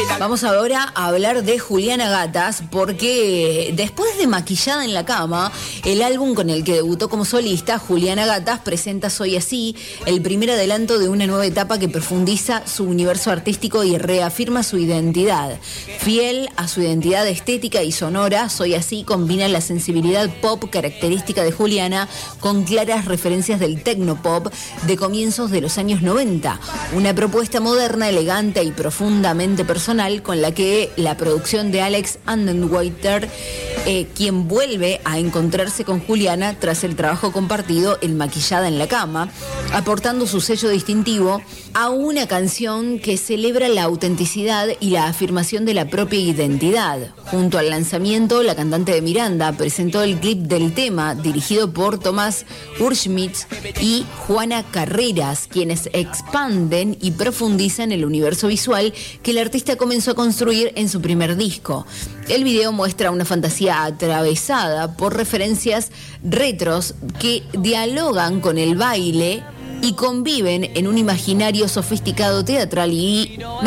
Vamos ahora a hablar de Juliana Gatas, porque después de Maquillada en la Cama, el álbum con el que debutó como solista, Juliana Gatas presenta Soy Así, el primer adelanto de una nueva etapa que profundiza su universo artístico y reafirma su identidad. Fiel a su identidad estética y sonora, Soy Así combina la sensibilidad pop característica de Juliana con claras referencias del tecnopop de comienzos de los años 90. Una propuesta moderna, elegante y profundamente personal con la que la producción de Alex Andenwaiter, quien vuelve a encontrarse con Juliana tras el trabajo compartido en Maquillada en la Cama, aportando su sello distintivo a una canción que celebra la autenticidad y la afirmación de la propia identidad. Junto al lanzamiento, la cantante de Miranda presentó el clip del tema, dirigido por Tomás Urschmitz y Juana Carreras, quienes expanden y profundizan el universo visual que el artista comenzó a construir en su primer disco. El video muestra una fantasía atravesada por referencias retros que dialogan con el baile y conviven en un imaginario sofisticado teatral y